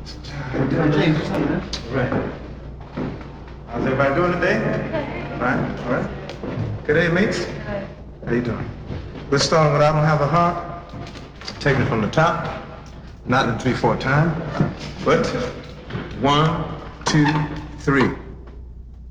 Right. How's everybody doing today? All right, all right. Good day, mates. How you doing? We're starting with I Don't Have a Heart. Taking it from the top. Not in 3/4 time, but 1, 2, 3.